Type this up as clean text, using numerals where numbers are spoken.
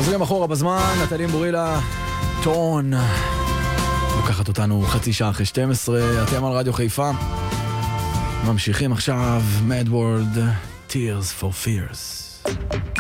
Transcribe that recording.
חוזרים אחורה בזמן, נטלים בורילה, טון. לוקחת אותנו חצי שעה אחרי 12, אתם על רדיו חיפה. ממשיכים עכשיו, Mad World, Tears for Fears.